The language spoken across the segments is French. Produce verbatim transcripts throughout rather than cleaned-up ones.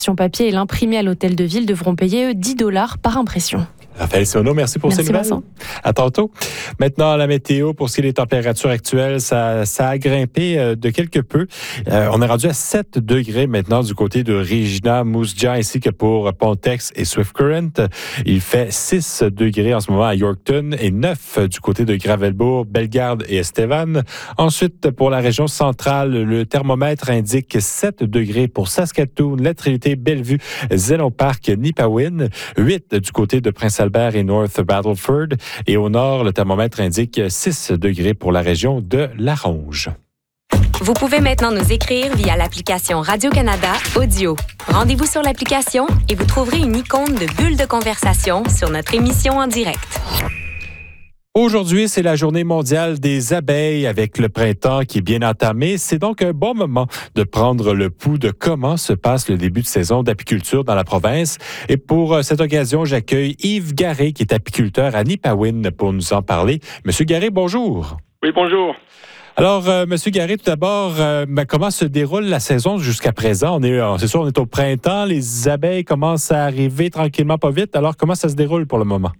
papier et l'imprimé à l'hôtel de ville devront payer eux dix dollars par impression. Raphaël Sionneau, merci pour merci ces nouvelles. Vincent. À tantôt. Maintenant, la météo, pour ce qui est des températures actuelles, ça, ça a grimpé euh, de quelque peu. Euh, on est rendu à sept degrés maintenant du côté de Regina, Moose Jaw, ainsi que pour Pontex et Swift Current. Il fait six degrés en ce moment à Yorkton et neuf du côté de Gravelbourg, Bellegarde et Estevan. Ensuite, pour la région centrale, le thermomètre indique sept degrés pour Saskatoon, La Trinité, Bellevue, Zénon Park, Nipawin. huit du côté de Prince-Albert et North Battleford. Et au nord, le thermomètre indique six degrés pour la région de La Ronge. Vous pouvez maintenant nous écrire via l'application Radio-Canada Audio. Rendez-vous sur l'application et vous trouverez une icône de bulle de conversation sur notre émission en direct. Aujourd'hui, c'est la journée mondiale des abeilles avec le printemps qui est bien entamé. C'est donc un bon moment de prendre le pouls de comment se passe le début de saison d'apiculture dans la province. Et pour cette occasion, j'accueille Yves Garé, qui est apiculteur à Nipawin, pour nous en parler. Monsieur Garé, bonjour. Oui, bonjour. Alors, euh, Monsieur Garé, tout d'abord, euh, ben, comment se déroule la saison jusqu'à présent? On est, c'est sûr, on est au printemps, les abeilles commencent à arriver tranquillement, pas vite. Alors, comment ça se déroule pour le moment?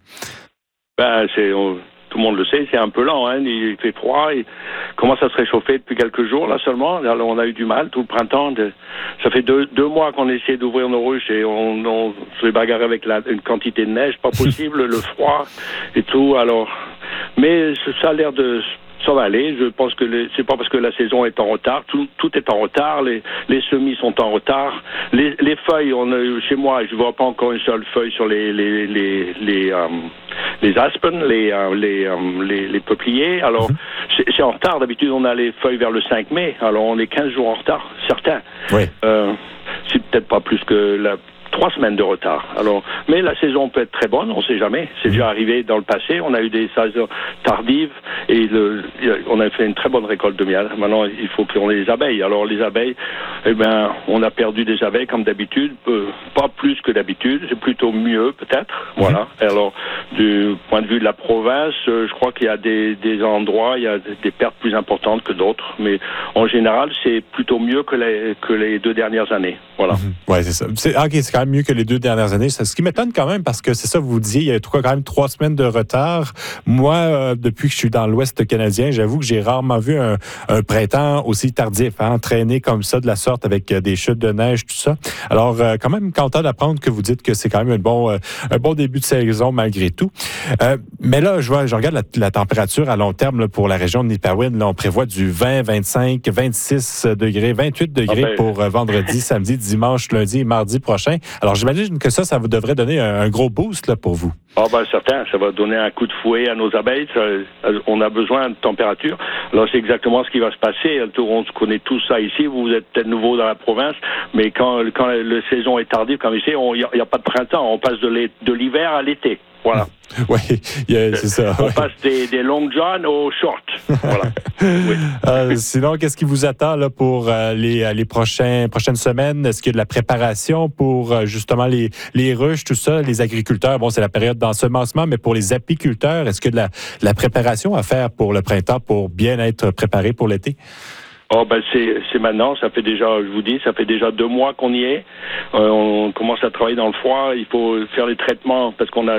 Ben, c'est... On... Tout le monde le sait, c'est un peu lent, hein. Il fait froid, il commence à se réchauffer depuis quelques jours, là seulement. Alors, on a eu du mal tout le printemps. De... Ça fait deux, deux mois qu'on essaie d'ouvrir nos ruches et on, on se bagarre avec la, une quantité de neige, pas possible, le froid et tout. Alors, mais ça a l'air de... Ça va aller. Je pense que les, c'est pas parce que la saison est en retard. Tout, tout est en retard. Les, les semis sont en retard. Les, les feuilles, on a, chez moi, je vois pas encore une seule feuille sur les les les les, euh, les aspens, les euh, les, euh, les les peupliers. Alors, mm-hmm. c'est, c'est en retard. D'habitude, on a les feuilles vers le cinq mai. Alors, on est quinze jours en retard, certains. Oui. Euh, c'est peut-être pas plus que la trois semaines de retard. Alors, mais la saison peut être très bonne, on ne sait jamais. C'est déjà arrivé dans le passé. On a eu des saisons tardives et le, on a fait une très bonne récolte de miel. Maintenant, il faut qu'on ait les abeilles. Alors, les abeilles, eh ben, on a perdu des abeilles comme d'habitude, euh, pas plus que d'habitude. C'est plutôt mieux, peut-être. Voilà. Et alors, du point de vue de la province, euh, je crois qu'il y a des, des endroits, il y a des pertes plus importantes que d'autres. Mais en général, c'est plutôt mieux que les, que les deux dernières années. Voilà. Mm-hmm. Oui, c'est ça. C'est, okay, c'est quand même mieux que les deux dernières années. Ce qui m'étonne quand même, parce que c'est ça, vous disiez, il y a quand même trois semaines de retard. Moi, euh, depuis que je suis dans l'Ouest canadien, j'avoue que j'ai rarement vu un, un printemps aussi tardif, hein, traîné comme ça, de la sorte, avec des chutes de neige, tout ça. Alors, euh, quand même content d'apprendre que vous dites que c'est quand même un bon, euh, un bon début de saison malgré tout. Euh, mais là, je vois, je regarde la, la température à long terme là, pour la région de Nipawin. Là, on prévoit du vingt, vingt-cinq, vingt-six degrés, vingt-huit degrés ah ben... pour euh, vendredi, samedi, dimanche, lundi et mardi prochain. Alors, j'imagine que ça, ça vous devrait donner un, un gros boost là, pour vous. Ah ben certain, ça va donner un coup de fouet à nos abeilles. Ça, on a besoin de température. Alors c'est exactement ce qui va se passer. On connaît tout ça ici. Vous êtes peut-être nouveau dans la province, mais quand quand la saison est tardive, comme ici, il n'y a, a pas de printemps. On passe de, de l'hiver à l'été. Voilà. Oui, yeah, c'est ça. On ouais. passe des, des longs johns aux shorts. Voilà. Oui. Euh, sinon, qu'est-ce qui vous attend là, pour euh, les, les prochains, prochaines semaines? Est-ce qu'il y a de la préparation pour euh, justement les, les ruches, tout ça? Les agriculteurs, bon, c'est la période d'ensemencement, mais pour les apiculteurs, est-ce qu'il y a de la, de la préparation à faire pour le printemps pour bien être préparé pour l'été? Oh ben c'est c'est maintenant, ça fait déjà, je vous dis, ça fait déjà deux mois qu'on y est. Euh, on commence à travailler dans le froid. Il faut faire les traitements parce qu'on a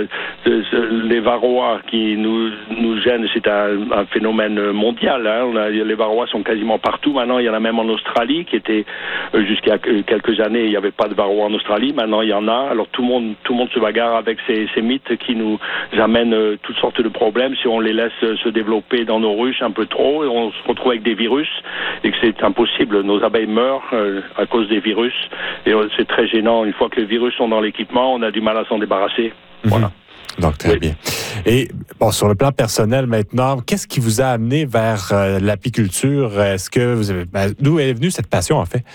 les varroas qui nous nous gênent. C'est un, un phénomène mondial. Hein. On a, les varroas sont quasiment partout. Maintenant, il y en a même en Australie, qui était jusqu'à quelques années, il n'y avait pas de varroa en Australie. Maintenant, il y en a. Alors tout le monde tout le monde se bagarre avec ces ces mythes qui nous amènent toutes sortes de problèmes si on les laisse se développer dans nos ruches un peu trop. On se retrouve avec des virus. Et que c'est impossible. Nos abeilles meurent euh, à cause des virus. Et euh, c'est très gênant. Une fois que les virus sont dans l'équipement, on a du mal à s'en débarrasser. Voilà. Mmh. Donc, très oui. bien. Et bon, sur le plan personnel maintenant, qu'est-ce qui vous a amené vers euh, l'apiculture? Est-ce que vous avez... Ben, d'où est venue cette passion, en fait?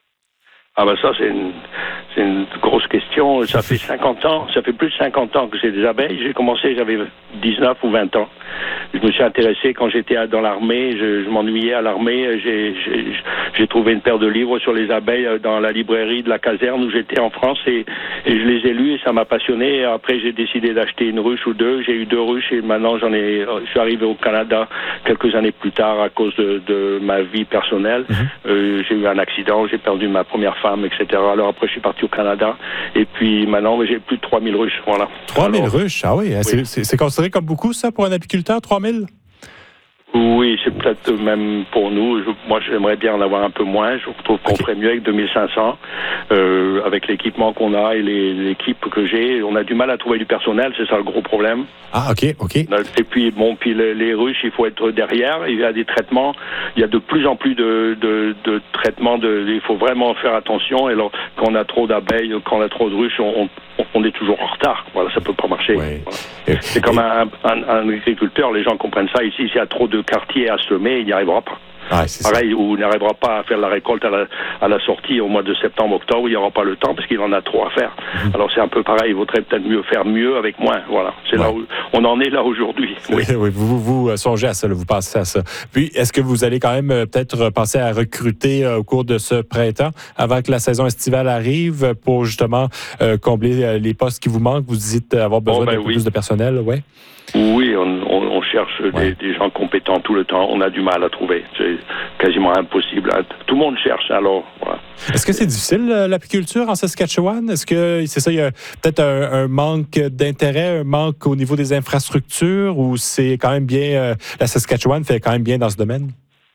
Ah ben ça, c'est une, c'est une grosse question. Ça fait cinquante ans, ça fait plus de cinquante ans que j'ai des abeilles. J'ai commencé, j'avais dix-neuf ou vingt ans. Je me suis intéressé quand j'étais dans l'armée. Je, je m'ennuyais à l'armée. J'ai, j'ai, j'ai trouvé une paire de livres sur les abeilles dans la librairie de la caserne où j'étais en France et, et je les ai lus et ça m'a passionné. Après, j'ai décidé d'acheter une ruche ou deux. J'ai eu deux ruches et maintenant j'en ai. Je suis arrivé au Canada quelques années plus tard à cause de, de ma vie personnelle. Mm-hmm. Euh, j'ai eu un accident. J'ai perdu ma première femme. femmes, et cetera. Alors après, je suis parti au Canada. Et puis maintenant, j'ai plus de trois mille ruches. Voilà. trois mille Alors, ruches, ah oui. oui. C'est, c'est, c'est considéré comme beaucoup, ça, pour un apiculteur, trois mille? Oui, c'est peut-être même pour nous. Je, moi, j'aimerais bien en avoir un peu moins. Je trouve qu'on okay. ferait mieux avec deux mille cinq cents. Euh, avec l'équipement qu'on a et les, l'équipe que j'ai, on a du mal à trouver du personnel. C'est ça le gros problème. Ah, OK, OK. Et puis, bon, puis les, les ruches, il faut être derrière. Il y a des traitements. Il y a de plus en plus de, de, de traitements. De, il faut vraiment faire attention. Et alors, quand on a trop d'abeilles, quand on a trop de ruches, on, on, on est toujours en retard. Voilà, ça peut pas marcher. Ouais. Voilà. C'est comme un, un, un agriculteur. Les gens comprennent ça. Ici, s'il y a trop de quartiers à semer, il n'y arrivera pas. Ah, c'est Pareil, où il n'arrivera pas à faire la récolte à la, à la sortie au mois de septembre, octobre, il n'y aura pas le temps parce qu'il en a trop à faire. Mmh. Alors c'est un peu pareil, il vaudrait peut-être mieux faire mieux avec moins. Voilà, c'est ouais. là où on en est là aujourd'hui. Oui, oui vous, vous, vous songez à ça, vous pensez à ça. Puis, est-ce que vous allez quand même euh, peut-être penser à recruter euh, au cours de ce printemps, avant que la saison estivale arrive, pour justement euh, combler euh, les postes qui vous manquent? Vous dites avoir besoin oh, ben d'un peu oui. plus de personnel, ouais? Oui, on, on, on cherche ouais. des, des gens compétents tout le temps. On a du mal à trouver. C'est quasiment impossible. Tout le monde cherche, alors voilà. Est-ce que c'est difficile, l'apiculture en Saskatchewan? Est-ce que c'est ça, il y a peut-être un, un manque d'intérêt, un manque au niveau des infrastructures, ou c'est quand même bien, euh, la Saskatchewan fait quand même bien dans ce domaine?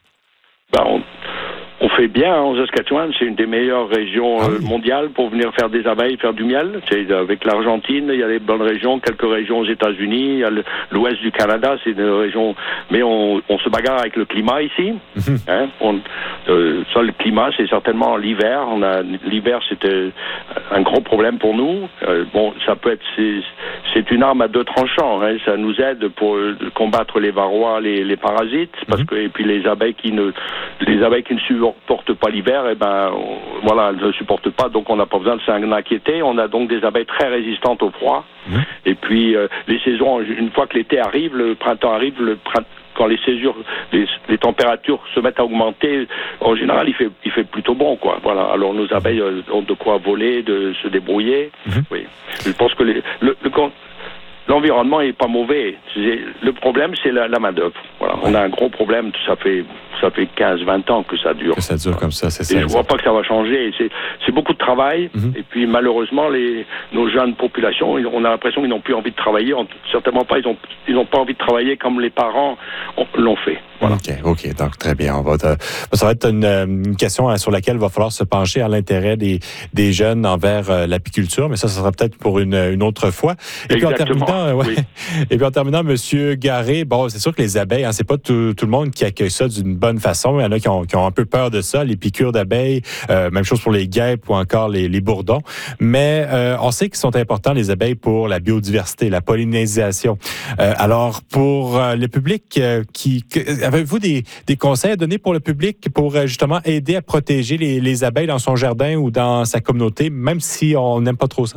Ben, on... On fait bien en Saskatchewan, c'est une des meilleures régions ah oui. euh, mondiales pour venir faire des abeilles, faire du miel. C'est avec l'Argentine, il y a les bonnes régions, quelques régions aux États-Unis, il y a le, l'ouest du Canada, c'est une région. Mais on, on se bagarre avec le climat ici. Mm-hmm. Hein, on, euh, ça, le climat, c'est certainement l'hiver. On a l'hiver, c'était un gros problème pour nous. Euh, bon, ça peut être, c'est, c'est une arme à deux tranchants. Hein, ça nous aide pour euh, combattre les varrois, les, les parasites, parce mm-hmm. que et puis les abeilles qui ne, les abeilles qui ne supportent porte pas l'hiver, et ben on, voilà, elles ne supportent pas, donc on n'a pas besoin de s'en inquiéter. On a donc des abeilles très résistantes au froid. Mmh. Et puis euh, les saisons, une fois que l'été arrive, le printemps arrive, le printemps, quand les césures, les, les températures se mettent à augmenter, en général, il fait, il fait plutôt bon, quoi. Voilà. Alors nos abeilles euh, ont de quoi voler, de se débrouiller. Mmh. Oui. Je pense que les, le, le l'environnement est pas mauvais. Le problème, c'est la, la main-d'œuvre. Voilà. Ouais. On a un gros problème. Ça fait, ça fait quinze vingt ans que ça dure. Que ça dure comme ça, c'est ça. Et je ne vois pas que ça va changer. C'est, c'est beaucoup de travail. Mm-hmm. Et puis, malheureusement, les, nos jeunes populations, on a l'impression qu'ils n'ont plus envie de travailler. Certainement pas. Ils n'ont ils ont pas envie de travailler comme les parents l'ont fait. Voilà. OK, OK. Donc, très bien. On va te... Ça va être une, une question sur laquelle il va falloir se pencher à l'intérêt des, des jeunes envers euh, l'apiculture, mais ça, ça sera peut-être pour une, une autre fois. Et puis, en terminant, ouais. oui. Et puis, en terminant, M. Garé, bon, c'est sûr que les abeilles, hein, c'est pas tout, tout le monde qui accueille ça d'une bonne façon. Il y en a qui ont, qui ont un peu peur de ça, les piqûres d'abeilles, euh, même chose pour les guêpes ou encore les, les bourdons. Mais euh, on sait qu'ils sont importants, les abeilles, pour la biodiversité, la pollinisation. Euh, alors, pour euh, le public, euh, qui, que, avez-vous des, des conseils à donner pour le public pour euh, justement aider à protéger les, les abeilles dans son jardin ou dans sa communauté, même si on n'aime pas trop ça?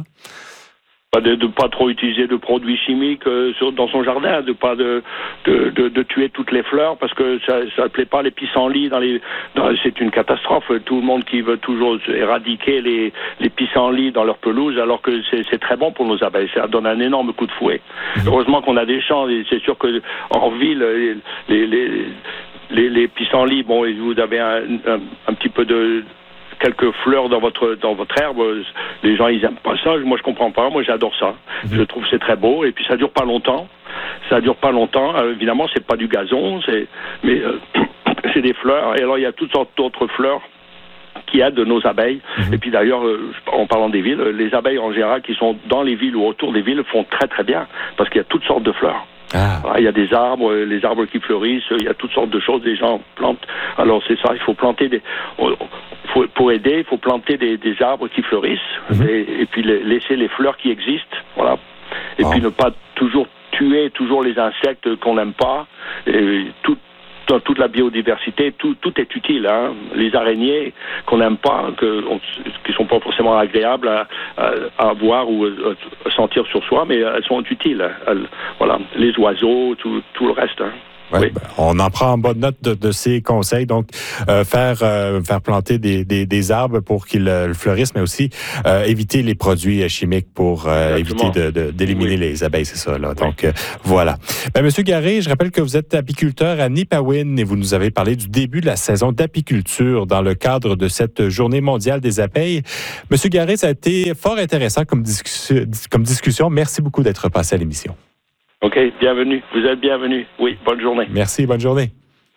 De ne pas trop utiliser de produits chimiques euh, sur, dans son jardin, de pas de, de, de, de tuer toutes les fleurs parce que ça ne plaît pas les pissenlits. Dans les, dans, c'est une catastrophe. Tout le monde qui veut toujours éradiquer les, les pissenlits dans leur pelouse, alors que c'est, c'est très bon pour nos abeilles. Ça donne un énorme coup de fouet. Mmh. Heureusement qu'on a des champs. Et c'est sûr que en ville, les, les, les, les, les pissenlits, bon, vous avez un, un, un petit peu de quelques fleurs dans votre dans votre herbe, les gens ils aiment pas ça. Moi je comprends pas. Moi j'adore ça. Mmh. Je trouve que c'est très beau et puis ça dure pas longtemps. Ça dure pas longtemps. Alors, évidemment c'est pas du gazon, c'est mais euh, c'est des fleurs. Et alors il y a toutes sortes d'autres fleurs qui aident nos abeilles. Mmh. Et puis d'ailleurs, euh, en parlant des villes, les abeilles en général qui sont dans les villes ou autour des villes font très très bien parce qu'il y a toutes sortes de fleurs. Ah. Il y a des arbres, les arbres qui fleurissent, il y a toutes sortes de choses, des gens plantent. Alors c'est ça, il faut planter des... Faut, pour aider, il faut planter des, des arbres qui fleurissent mm-hmm. et, et puis les, laisser les fleurs qui existent, voilà. Et oh. puis ne pas toujours tuer toujours les insectes qu'on n'aime pas. Et tout, dans toute la biodiversité, tout, tout est utile. Hein. Les araignées qu'on n'aime pas, que, on, qui sont pas forcément agréables à, à, à voir ou à sentir sur soi, mais elles sont utiles. Elles, voilà, les oiseaux, tout, tout le reste. Hein. Ouais, oui. Ben, on en prend en bonne note de, de ces conseils. Donc, euh, faire euh, faire planter des, des, des arbres pour qu'ils euh, fleurissent, mais aussi euh, éviter les produits chimiques pour euh, éviter de, de, d'éliminer oui. les abeilles, c'est ça. Là. Oui. Donc, euh, voilà. Ben, Monsieur Garé, je rappelle que vous êtes apiculteur à Nipawin et vous nous avez parlé du début de la saison d'apiculture dans le cadre de cette Journée mondiale des abeilles. Monsieur Garé, ça a été fort intéressant comme, discussion, comme discussion. Merci beaucoup d'être passé à l'émission. OK, bienvenue. Vous êtes bienvenue. Oui, bonne journée. Merci, bonne journée.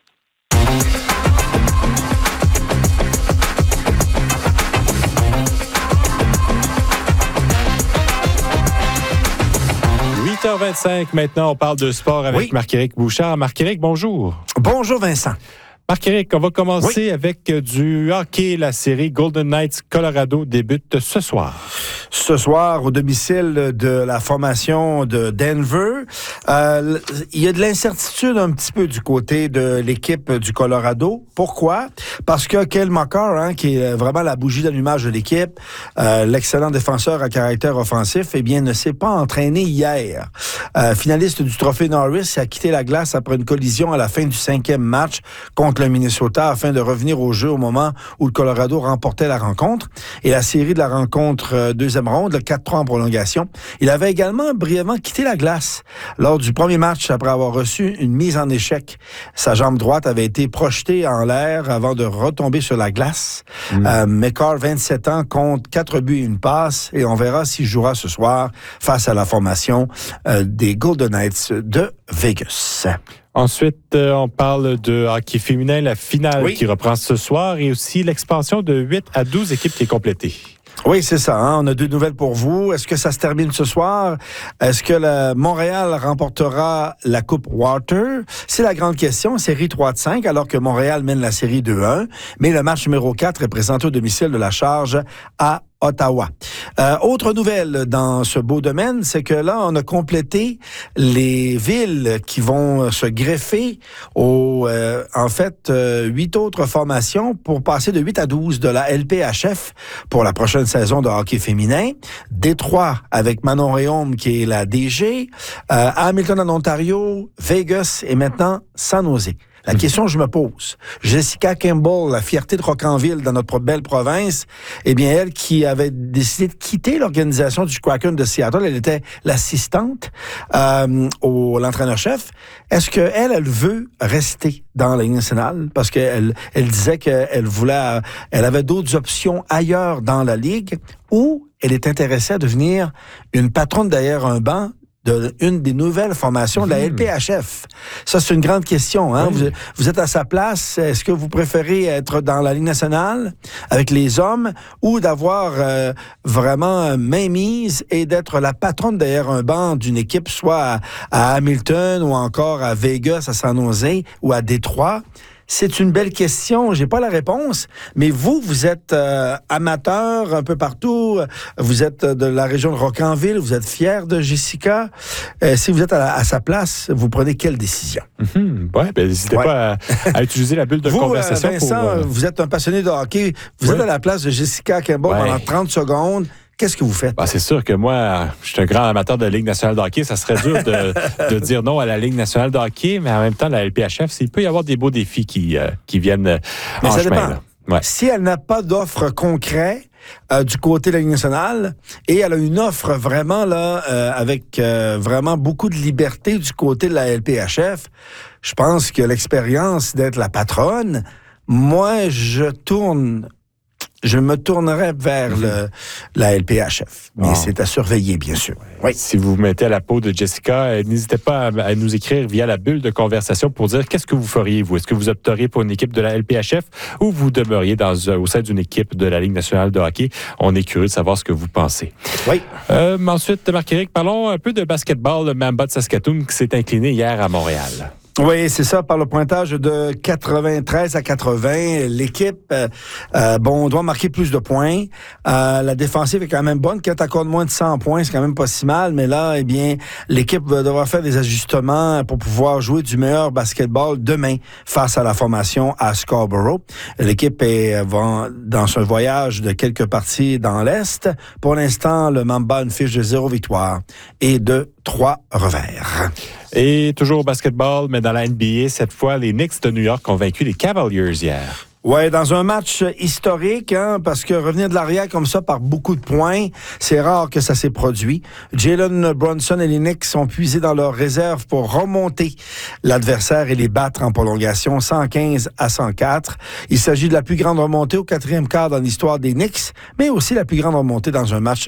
huit heures vingt-cinq, maintenant, on parle de sport avec oui. Marc-Éric Bouchard. Marc-Éric, bonjour. Bonjour, Vincent. Marc-Éric, on va commencer oui. avec du hockey. La série Golden Knights Colorado débute ce soir. Ce soir, au domicile de la formation de Denver. Euh, il y a de l'incertitude un petit peu du côté de l'équipe du Colorado. Pourquoi? Parce que Cale Makar, hein, qui est vraiment la bougie d'allumage de l'équipe, euh, l'excellent défenseur à caractère offensif, eh bien, ne s'est pas entraîné hier. Euh, finaliste du Trophée Norris, a quitté la glace après une collision à la fin du cinquième match contre le Minnesota afin de revenir au jeu au moment où le Colorado remportait la rencontre. Et la série de la rencontre euh, deuxième ronde, le quatre trois en prolongation. Il avait également brièvement quitté la glace lors du premier match après avoir reçu une mise en échec. Sa jambe droite avait été projetée en l'air avant de retomber sur la glace. Mmh. Euh, Makar, vingt-sept ans, compte quatre buts et une passe et on verra s'il jouera ce soir face à la formation euh, des Golden Knights de Vegas. Ensuite, euh, on parle de hockey féminin, la finale oui. qui reprend ce soir et aussi l'expansion de huit à douze équipes qui est complétée. Oui, c'est ça. Hein? On a deux nouvelles pour vous. Est-ce que ça se termine ce soir? Est-ce que le Montréal remportera la Coupe Walter? C'est la grande question. Série trois de cinq, alors que Montréal mène la série deux un. Mais le match numéro quatre est présenté au domicile de la Charge à Ottawa. Euh, autre nouvelle dans ce beau domaine, c'est que là, on a complété les villes qui vont se greffer aux, euh, en fait, euh, huit autres formations pour passer de huit à douze de la L P H F pour la prochaine saison de hockey féminin. Détroit avec Manon Réaume qui est la D G, euh, Hamilton en Ontario, Vegas et maintenant San Jose. La question que je me pose, Jessica Campbell, la fierté de Rocanville dans notre belle province, eh bien, elle qui avait décidé de quitter l'organisation du Kraken de Seattle, elle était l'assistante euh, au l'entraîneur-chef. Est-ce qu'elle, elle veut rester dans la Ligue nationale? Parce qu'elle elle disait qu'elle voulait, elle avait d'autres options ailleurs dans la Ligue, ou elle est intéressée à devenir une patronne derrière un banc de une des nouvelles formations de la L P H F. Ça, c'est une grande question. Hein? Oui. Vous, vous êtes à sa place. Est-ce que vous préférez être dans la Ligue nationale avec les hommes ou d'avoir euh, vraiment mainmise et d'être la patronne derrière un banc d'une équipe, soit à, à Hamilton ou encore à Vegas, à San Jose ou à Détroit? C'est une belle question, j'ai pas la réponse, mais vous, vous êtes euh, amateur un peu partout, vous êtes de la région de Rocanville, vous êtes fier de Jessica. Euh, si vous êtes à, à sa place, vous prenez quelle décision? Mm-hmm. Oui, ben n'hésitez ouais. pas à, à utiliser la bulle de vous, conversation. Euh, Vincent, pour, euh... vous êtes un passionné de hockey, vous oui. êtes à la place de Jessica Campbell ouais. pendant trente secondes. Qu'est-ce que vous faites? Ben, c'est sûr que moi, je suis un grand amateur de la Ligue nationale de hockey. Ça serait dur de, de dire non à la Ligue nationale de hockey, mais en même temps, la L P H F, il peut y avoir des beaux défis qui, euh, qui viennent mais en ça chemin. Dépend. Là. Ouais. Si elle n'a pas d'offre concrète euh, du côté de la Ligue nationale et elle a une offre vraiment là euh, avec euh, vraiment beaucoup de liberté du côté de la L P H F, je pense que l'expérience d'être la patronne, moi, je tourne... Je me tournerai vers mmh. le, la L P H F. Mais oh. c'est à surveiller, bien sûr. Oui. Si vous vous mettez à la peau de Jessica, n'hésitez pas à, à nous écrire via la bulle de conversation pour dire qu'est-ce que vous feriez, vous. Est-ce que vous opteriez pour une équipe de la L P H F ou vous demeuriez dans, au sein d'une équipe de la Ligue nationale de hockey? On est curieux de savoir ce que vous pensez. Oui. Euh, ensuite, Marc-Éric, parlons un peu de basketball. Le Mamba de Saskatoon qui s'est incliné hier à Montréal. Oui, c'est ça, par le pointage de quatre-vingt-treize à quatre-vingts. L'équipe, euh, bon, doit marquer plus de points. Euh, la défensive est quand même bonne. Quand t'accordes moins de cent points, c'est quand même pas si mal. Mais là, eh bien, l'équipe va devoir faire des ajustements pour pouvoir jouer du meilleur basketball demain face à la formation à Scarborough. L'équipe est dans un voyage de quelques parties dans l'Est. Pour l'instant, le Mamba a une fiche de zéro victoire et de trois revers. Et toujours au basketball, mais dans la N B A, cette fois, les Knicks de New York ont vaincu les Cavaliers hier. Oui, dans un match historique, hein, parce que revenir de l'arrière comme ça par beaucoup de points, c'est rare que ça s'est produit. Jalen Brunson et les Knicks sont puisés dans leurs réserves pour remonter l'adversaire et les battre en prolongation, cent quinze à cent quatre. Il s'agit de la plus grande remontée au quatrième quart dans l'histoire des Knicks, mais aussi la plus grande remontée dans un match